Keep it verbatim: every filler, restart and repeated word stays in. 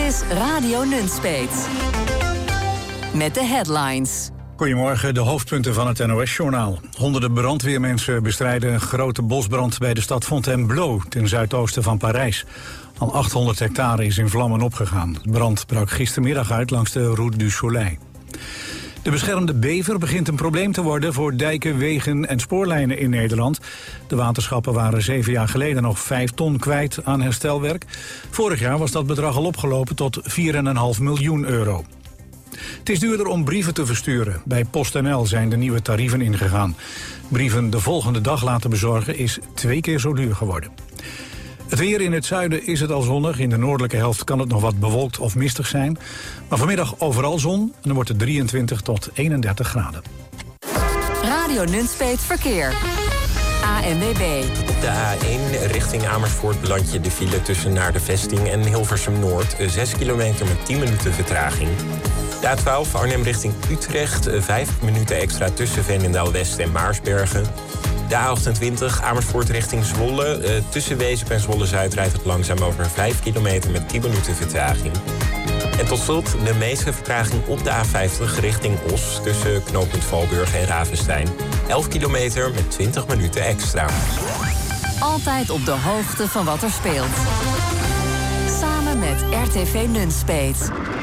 is Radio Nunspeet. Met de headlines. Goedemorgen, de hoofdpunten van het N O S-journaal. Honderden brandweermensen bestrijden een grote bosbrand bij de stad Fontainebleau, ten zuidoosten van Parijs. Al achthonderd hectare is in vlammen opgegaan. De brand brak gistermiddag uit langs de Route du Soleil. De beschermde bever begint een probleem te worden voor dijken, wegen en spoorlijnen in Nederland. De waterschappen waren zeven jaar geleden nog vijf ton kwijt aan herstelwerk. Vorig jaar was dat bedrag al opgelopen tot vier komma vijf miljoen euro. Het is duurder om brieven te versturen. Bij PostNL zijn de nieuwe tarieven ingegaan. Brieven de volgende dag laten bezorgen is twee keer zo duur geworden. Het weer: in het zuiden is het al zonnig. In de noordelijke helft kan het nog wat bewolkt of mistig zijn. Maar vanmiddag overal zon en dan wordt het drieëntwintig tot eenendertig graden. Radio Nunspeet Verkeer. A N W B. Op de A één richting Amersfoort beland je de file tussen Naar de Vesting en Hilversum Noord. zes kilometer met tien minuten vertraging. De A twaalf Arnhem richting Utrecht. vijf minuten extra tussen Veenendaal West en Maarsbergen. De A achtentwintig Amersfoort richting Zwolle. Uh, tussen Wezep en Zwolle-Zuid rijdt het langzaam over vijf kilometer met tien minuten vertraging. En tot slot de meeste vertraging op de A vijftig richting Os. Tussen knooppunt Valburg en Ravenstein. elf kilometer met twintig minuten extra. Altijd op de hoogte van wat er speelt. Samen met R T V Nunspeet.